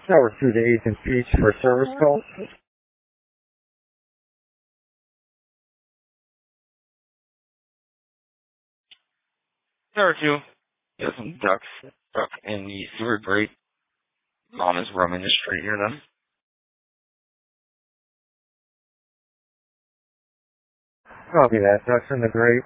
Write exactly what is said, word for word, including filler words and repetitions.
Tower two to eighth and Peach for a service call. Tower two. Got some ducks stuck in the sewer grate. Mom is roaming the street near them. Copy that. Ducks in the grate.